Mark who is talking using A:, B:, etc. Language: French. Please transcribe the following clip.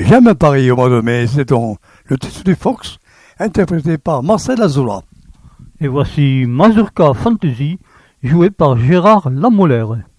A: J'aime Paris au mois de mai, c'est le titre du Fox, interprété par Marcel Azoulay.
B: Et voici Mazurka Fantasy, joué par Gérard Lamolaire.